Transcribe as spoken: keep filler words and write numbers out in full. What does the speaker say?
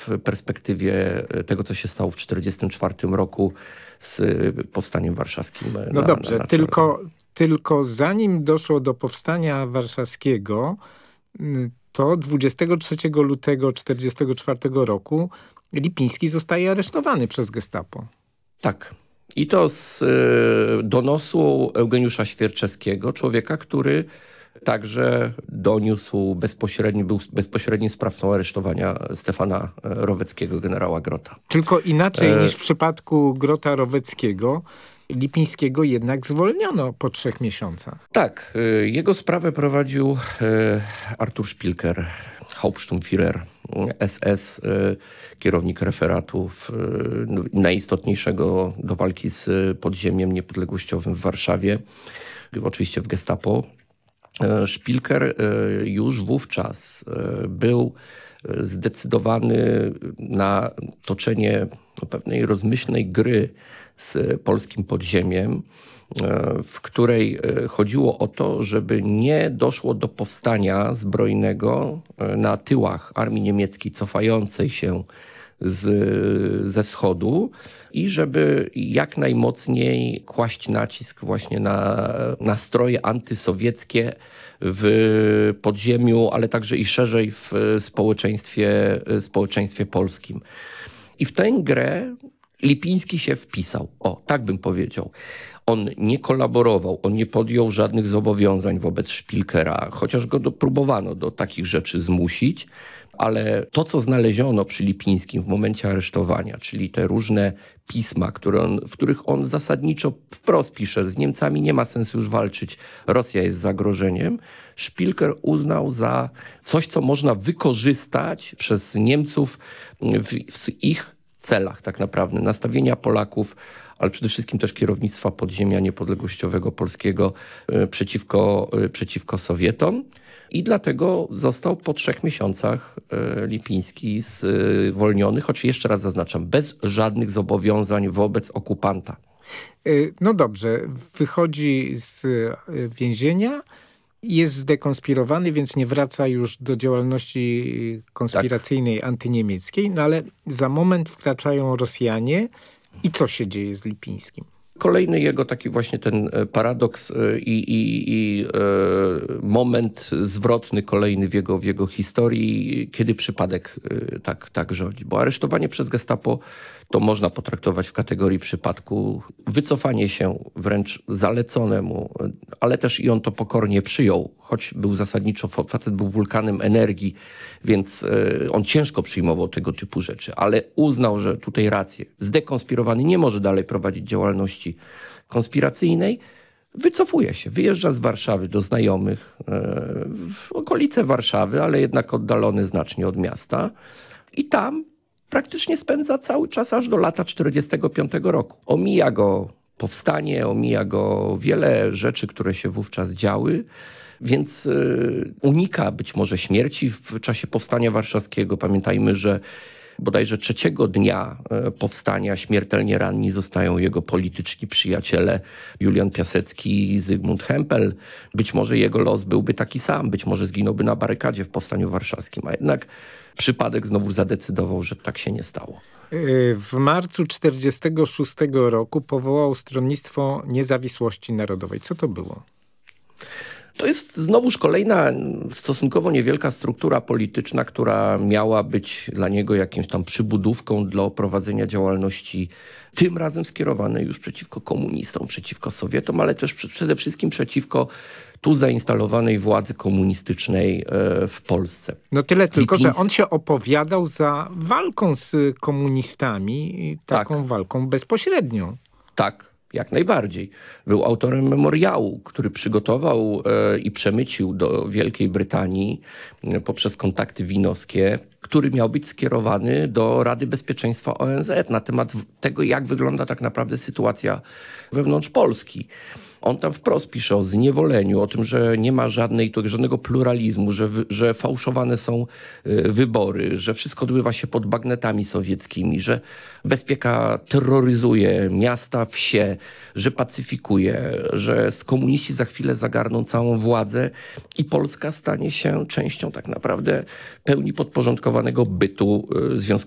w perspektywie tego, co się stało w tysiąc dziewięćset czterdziestym czwartym roku z powstaniem warszawskim. No na, dobrze, na, na tylko, tylko zanim doszło do powstania warszawskiego, to dwudziestego trzeciego lutego tysiąc dziewięćset czterdziestego czwartego roku Lipiński zostaje aresztowany przez gestapo. Tak. I to z y, donosu Eugeniusza Świerczewskiego, człowieka, który także doniósł bezpośredni, był bezpośrednim sprawcą aresztowania Stefana Roweckiego, generała Grota. Tylko inaczej e... niż w przypadku Grota Roweckiego, Lipińskiego jednak zwolniono po trzech miesiącach. Tak, y, jego sprawę prowadził y, Artur Szpilker, Hauptsturmführer S S, y, kierownik referatów y, najistotniejszego do walki z podziemiem niepodległościowym w Warszawie, oczywiście w gestapo. Szpilker już wówczas był zdecydowany na toczenie pewnej rozmyślnej gry z polskim podziemiem, w której chodziło o to, żeby nie doszło do powstania zbrojnego na tyłach armii niemieckiej cofającej się z, ze wschodu i żeby jak najmocniej kłaść nacisk właśnie na nastroje antysowieckie w podziemiu, ale także i szerzej w społeczeństwie, społeczeństwie polskim. I w tę grę Lipiński się wpisał. O, tak bym powiedział. On nie kolaborował, on nie podjął żadnych zobowiązań wobec Szpilkera, chociaż go do, próbowano do takich rzeczy zmusić, ale to, co znaleziono przy Lipińskim w momencie aresztowania, czyli te różne pisma, które on, w których on zasadniczo wprost pisze, z Niemcami nie ma sensu już walczyć, Rosja jest zagrożeniem, Szpilker uznał za coś, co można wykorzystać przez Niemców w, w ich celach tak naprawdę, nastawienia Polaków, ale przede wszystkim też kierownictwa podziemia niepodległościowego polskiego y, przeciwko, y, przeciwko Sowietom. I dlatego został po trzech miesiącach y, Lipiński zwolniony, choć jeszcze raz zaznaczam, bez żadnych zobowiązań wobec okupanta. No dobrze, wychodzi z więzienia, jest zdekonspirowany, więc nie wraca już do działalności konspiracyjnej, tak, antyniemieckiej, no ale za moment wkraczają Rosjanie i co się dzieje z Lipińskim? Kolejny jego taki właśnie ten paradoks i, i, i e, moment zwrotny kolejny w jego, w jego historii, kiedy przypadek e, tak, tak rządzi. Bo aresztowanie przez gestapo to można potraktować w kategorii przypadku wycofanie się wręcz zaleconemu, ale też i on to pokornie przyjął, choć był zasadniczo, facet był wulkanem energii, więc e, on ciężko przyjmował tego typu rzeczy, ale uznał, że tutaj rację. Zdekonspirowany nie może dalej prowadzić działalności konspiracyjnej, wycofuje się, wyjeżdża z Warszawy do znajomych e, w okolice Warszawy, ale jednak oddalony znacznie od miasta i tam praktycznie spędza cały czas aż do lata czterdziestego piątego roku. Omija go powstanie, omija go wiele rzeczy, które się wówczas działy, więc y, unika być może śmierci w czasie powstania warszawskiego. Pamiętajmy, że bodajże trzeciego dnia powstania śmiertelnie ranni zostają jego polityczni przyjaciele Julian Piasecki i Zygmunt Hempel. Być może jego los byłby taki sam, być może zginąłby na barykadzie w powstaniu warszawskim, a jednak przypadek znowu zadecydował, że tak się nie stało. W marcu czterdziestego szóstego roku powołał Stronnictwo Niezawisłości Narodowej. Co to było? To jest znowuż kolejna stosunkowo niewielka struktura polityczna, która miała być dla niego jakimś tam przybudówką dla prowadzenia działalności, tym razem skierowanej już przeciwko komunistom, przeciwko Sowietom, ale też przede wszystkim przeciwko tu zainstalowanej władzy komunistycznej w Polsce. No tyle tylko, Lipiński... że on się opowiadał za walką z komunistami, taką tak. walką bezpośrednią. Tak. Jak najbardziej. Był autorem memoriału, który przygotował e, i przemycił do Wielkiej Brytanii e, poprzez kontakty winowskie, który miał być skierowany do Rady Bezpieczeństwa O N Z na temat tego, jak wygląda tak naprawdę sytuacja wewnątrz Polski. On tam wprost pisze o zniewoleniu, o tym, że nie ma żadnej, żadnego pluralizmu, że, że fałszowane są wybory, że wszystko odbywa się pod bagnetami sowieckimi, że bezpieka terroryzuje miasta, wsie, że pacyfikuje, że komuniści za chwilę zagarną całą władzę i Polska stanie się częścią tak naprawdę pełni podporządkowanego bytu Związku